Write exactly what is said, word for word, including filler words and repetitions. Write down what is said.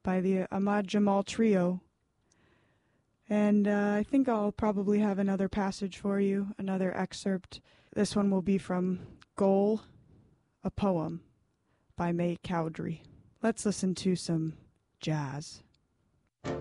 by the Ahmad Jamal Trio. And uh, I think I'll probably have another passage for you, another excerpt. This one will be from Goal, a Poem by May Cowdery. Let's listen to some jazz.